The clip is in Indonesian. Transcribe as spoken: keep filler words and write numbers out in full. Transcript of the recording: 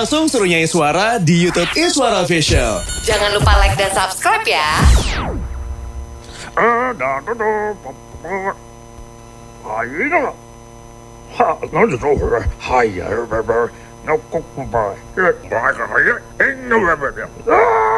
langsung suruh nyanyi suara di YouTube Iswara Official. Jangan lupa like dan subscribe ya. Hai,